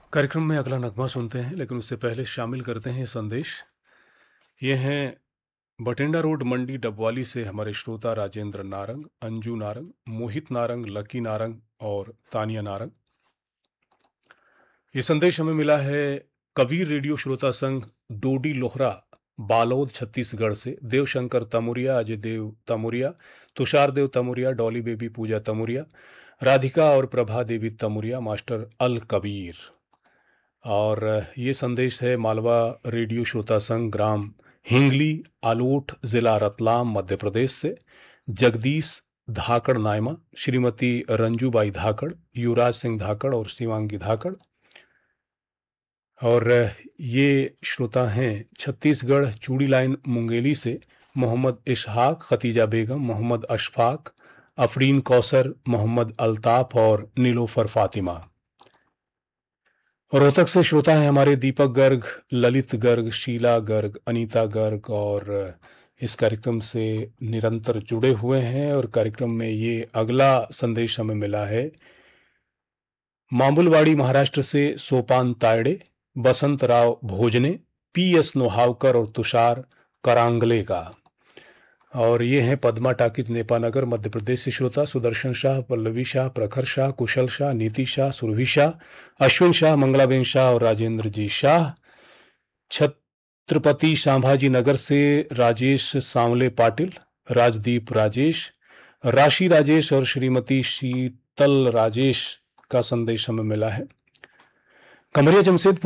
कार्यक्रम में अगला नगमा सुनते हैं, लेकिन उससे पहले शामिल करते हैं संदेश। ये हैं बठिंडा रोड मंडी डबवाली से हमारे श्रोता राजेंद्र नारंग, अंजू नारंग, मोहित नारंग, लकी नारंग और तानिया नारंग। ये संदेश हमें मिला है कबीर रेडियो श्रोता संघ डोडी लोहरा, बालोद छत्तीसगढ़ से। देवशंकर तमुरिया, अजय देव तमुरिया, तुषार देव तमुरिया, डॉली बेबी पूजा तमुरिया, राधिका और प्रभा देवी तमुरिया, मास्टर अल कबीर। और ये संदेश है मालवा रेडियो श्रोता संघ, ग्राम हिंगली, आलोट, जिला रतलाम, मध्य प्रदेश से। जगदीश धाकड़ नायमा, श्रीमती रंजूबाई धाकड़, युवराज सिंह धाकड़ और शिवांगी धाकड़। और ये श्रोता हैं छत्तीसगढ़ चूड़ी लाइन मुंगेली से मोहम्मद इशहाक, खतीजा बेगम, मोहम्मद अशफाक, अफरीन कौसर, मोहम्मद अल्ताफ और नीलोफर फातिमा। रोहतक से श्रोता हैं हमारे दीपक गर्ग, ललित गर्ग, शीला गर्ग, अनीता गर्ग और इस कार्यक्रम से निरंतर जुड़े हुए हैं। और कार्यक्रम में ये अगला संदेश हमें मिला है मांबुलवाड़ी महाराष्ट्र से सोपान तायड़े, बसंत राव भोजने, पी.एस. नोहावकर और तुषार करांगले का। और ये हैं पद्मा टाकिज, नेपानगर, मध्य प्रदेश से श्रोता सुदर्शन शाह, पल्लवी शाह, प्रखर शाह, कुशल शाह, नीति शाह, सुरभि शाह, अश्विन शाह, मंगलाबेन शाह और राजेंद्र जी शाह। छत्रपति संभाजी नगर से राजेश सांवले पाटिल, राजदीप राजेश, राशि राजेश और श्रीमती शीतल राजेश का संदेश हमें मिला है। कमरिया जमशेदपुर